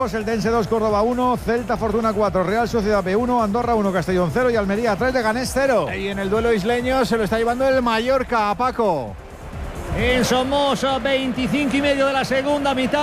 El Dense 2, Córdoba 1, Celta Fortuna 4, Real Sociedad B 1, Andorra 1, Castellón 0 y Almería 3, Leganés 0. Y en el duelo isleño se lo está llevando el Mallorca, a Paco. En Somoza, 25 y medio de la segunda mitad.